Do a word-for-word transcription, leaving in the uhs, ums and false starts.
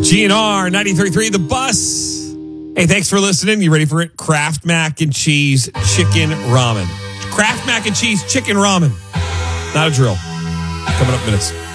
G N R ninety-three point three, The Bus. Hey, thanks for listening. You ready for it? Kraft Mac and Cheese Chicken Ramen. Kraft Mac and Cheese Chicken Ramen. Not a drill. Coming up minutes.